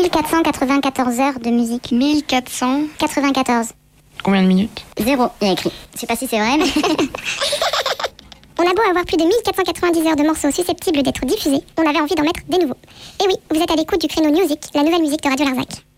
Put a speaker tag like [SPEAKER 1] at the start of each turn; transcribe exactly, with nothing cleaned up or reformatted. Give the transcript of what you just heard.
[SPEAKER 1] mille quatre cent quatre-vingt-quatorze heures de musique.
[SPEAKER 2] mille quatre cent
[SPEAKER 1] quatre-vingt-quatorze.
[SPEAKER 2] Combien de minutes?
[SPEAKER 1] Zéro, il y a écrit. Je sais pas si c'est vrai, mais... On a beau avoir plus de mille quatre cent quatre-vingt-dix heures de morceaux susceptibles d'être diffusés, on avait envie d'en mettre des nouveaux. Et oui, vous êtes à l'écoute du créneau Music, la nouvelle musique de Radio Larzac.